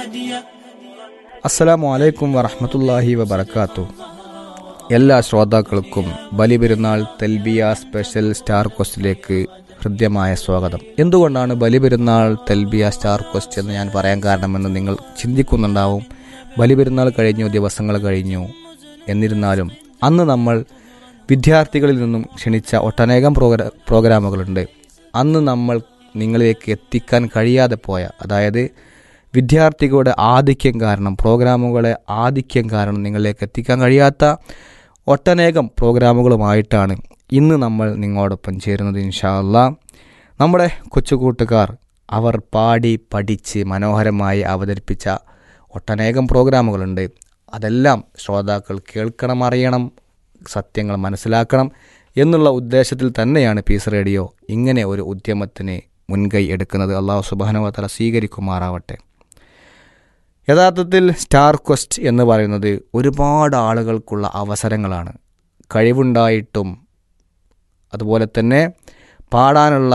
അസ്സലാമു അലൈക്കും വറഹ്മത്തുള്ളാഹി വബറകാതുഹു. എല്ലാ ശ്രോതാക്കൾക്കും ബലിപെരുന്നാൾ തൽബിയ സ്പെഷ്യൽ സ്റ്റാർ ക്വസ്റ്റിലേക്ക് ഹൃദ്യമായ സ്വാഗതം. എന്തുകൊണ്ടാണ് ബലിപെരുന്നാൾ തൽബിയ സ്റ്റാർ ക്വസ്റ്റ് എന്ന് ഞാൻ പറയാൻ കാരണമെന്ന് നിങ്ങൾ ചിന്തിക്കുന്നുണ്ടാവും. ബലിപെരുന്നാൾ കഴിഞ്ഞു, ദിവസങ്ങൾ കഴിഞ്ഞു. എന്നിരുന്നാലും അന്ന് നമ്മൾ വിദ്യാർത്ഥികളിൽ നിന്നും ക്ഷണിച്ച ഒട്ടനേകം പ്രോഗ്രാമുകളുണ്ട്. അന്ന് നമ്മൾ നിങ്ങളിലേക്ക് എത്തിക്കാൻ കഴിയാതെ പോയ, അതായത് വിദ്യാർത്ഥികളുടെ ആധിക്യം കാരണം, പ്രോഗ്രാമുകളെ ആധിക്യം കാരണം നിങ്ങളിലേക്ക് എത്തിക്കാൻ കഴിയാത്ത ഒട്ടനേകം പ്രോഗ്രാമുകളുമായിട്ടാണ് ഇന്ന് നമ്മൾ നിങ്ങളോടൊപ്പം ചേരുന്നത്. ഇൻഷാ അല്ലാഹ് നമ്മുടെ കൊച്ചുകൂട്ടുകാർ അവർ പാടി പഠിച്ച് മനോഹരമായി അവതരിപ്പിച്ച ഒട്ടനേകം പ്രോഗ്രാമുകളുണ്ട്. അതെല്ലാം ശ്രോതാക്കൾ കേൾക്കണം, അറിയണം, സത്യങ്ങൾ മനസ്സിലാക്കണം എന്നുള്ള ഉദ്ദേശത്തിൽ തന്നെയാണ് പീസ് റേഡിയോ ഇങ്ങനെ ഒരു ഉദ്യമത്തിന് മുൻകൈ എടുക്കുന്നത്. അല്ലാഹു സുബ്ഹാനഹു വ തആല സ്വീകരിക്കുമാറാവട്ടെ. യഥാർത്ഥത്തിൽ സ്റ്റാർ ക്വസ്റ്റ് എന്ന് പറയുന്നത് ഒരുപാട് ആളുകൾക്കുള്ള അവസരങ്ങളാണ്. കഴിവുണ്ടായിട്ടും അതുപോലെ തന്നെ പാടാനുള്ള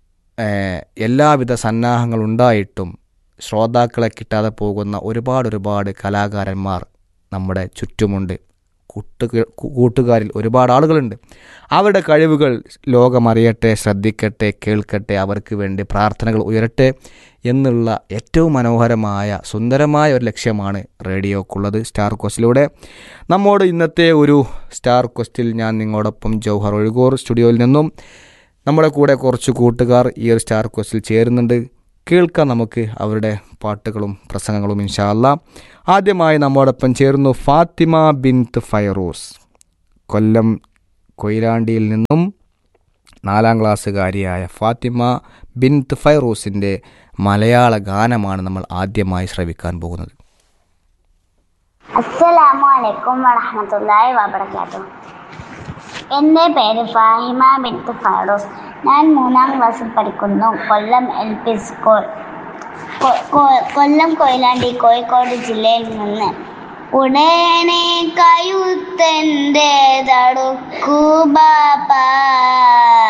എല്ലാവിധ സന്നാഹങ്ങളുണ്ടായിട്ടും ശ്രോതാക്കളെ കിട്ടാതെ പോകുന്ന ഒരുപാട് കലാകാരന്മാർ നമ്മുടെ ചുറ്റുമുണ്ട്. കൂട്ടുകാരിൽ ഒരുപാട് ആളുകളുണ്ട്. അവരുടെ കഴിവുകൾ ലോകമറിയട്ടെ, ശ്രദ്ധിക്കട്ടെ, കേൾക്കട്ടെ, അവർക്ക് വേണ്ടി പ്രാർത്ഥനകൾ ഉയരട്ടെ എന്നുള്ള ഏറ്റവും മനോഹരമായ സുന്ദരമായ ഒരു ലക്ഷ്യമാണ് റേഡിയോക്കുള്ളത്. സ്റ്റാർ ക്വസ്റ്റിലൂടെ നമ്മോട് ഇന്നത്തെ ഒരു സ്റ്റാർ ക്വസ്റ്റിൽ ഞാൻ നിങ്ങളോടൊപ്പം ജൗഹർ ഒഴുകൂർ സ്റ്റുഡിയോയിൽ നിന്നും നമ്മുടെ കൂടെ കുറച്ച് കൂട്ടുകാർ ഈ ഒരു സ്റ്റാർ ക്വസ്റ്റിൽ ചേരുന്നുണ്ട്. കേൾക്കാം നമുക്ക് അവരുടെ പാട്ടുകളും പ്രസംഗങ്ങളും ഇൻഷാ അല്ലാഹ്. ആദ്യമായി നമ്മോടൊപ്പം ചേർന്നു ഫാത്തിമ ബിൻത്ത് ഫൈറൂസ്, കൊല്ലം കൊയിലാണ്ടിയിൽ നിന്നും 4ാം ക്ലാസ്സുകാരിയായ ഫാത്തിമ ബിൻത്ത് ഫൈറൂസിൻ്റെ മലയാള ഗാനമാണ് നമ്മൾ ആദ്യമായി ശ്രവിക്കാൻ പോകുന്നത്. അസ്സലാമു അലൈക്കും വറഹ്മത്തുള്ളാഹി വബറകാതുഹു. എൻ്റെ പേര് ഫാഹിമ ബിൻത്ത് ഫൈറൂസ്. ഞാൻ 3ാം ക്ലാസ്സിൽ പഠിക്കുന്നു. കൊല്ലം LP സ്കൂൾ, കൊല്ലം കൊയിലാണ്ടി, കോഴിക്കോട് ജില്ലയിൽ നിന്ന്. ഉടനെ കയുത്തൻ്റെ തടുക്കൂ ബാപ്പാ